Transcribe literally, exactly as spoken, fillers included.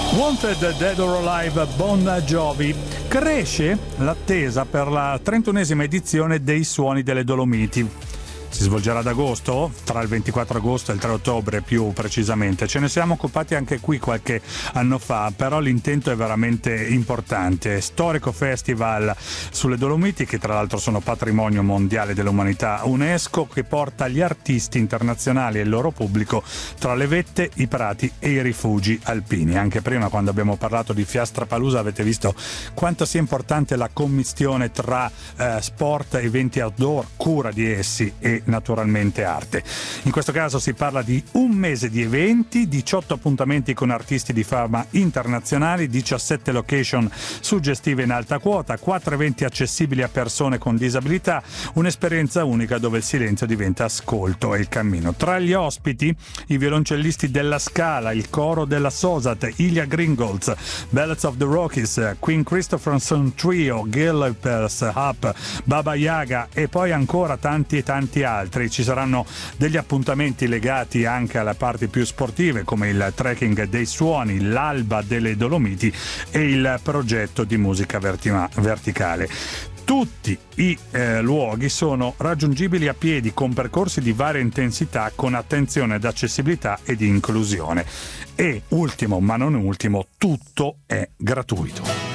Wanted, Dead or Alive, Bon Jovi. Cresce l'attesa per la trentunesima edizione dei Suoni delle Dolomiti. Si svolgerà ad agosto, tra il ventiquattro agosto e il tre ottobre più precisamente. Ce ne siamo occupati anche qui qualche anno fa, però l'intento è veramente importante. Storico festival sulle Dolomiti, che tra l'altro sono patrimonio mondiale dell'umanità UNESCO, che porta gli artisti internazionali e il loro pubblico tra le vette, i prati e i rifugi alpini. Anche prima, quando abbiamo parlato di Fiastrapalooza, avete visto quanto sia importante la commistione tra eh, sport, eventi outdoor, cura di essi e naturalmente arte. In questo caso si parla di un mese di eventi, diciotto appuntamenti con artisti di fama internazionali, diciassette location suggestive in alta quota, quattro eventi accessibili a persone con disabilità, un'esperienza unica dove il silenzio diventa ascolto e il cammino. Tra gli ospiti i violoncellisti della Scala, il coro della Sosat, Ilya Gringolds, Ballads of the Rockies, Queen Christopherson Trio, Gillespie's Up, Baba Yaga e poi ancora tanti e tanti altri. Ci saranno degli appuntamenti legati anche alle parti più sportive, come il trekking dei suoni, l'alba delle Dolomiti e il progetto di musica vertima- verticale. Tutti i eh, luoghi sono raggiungibili a piedi con percorsi di varia intensità, con attenzione ad accessibilità e di inclusione. E ultimo ma non ultimo, tutto è gratuito.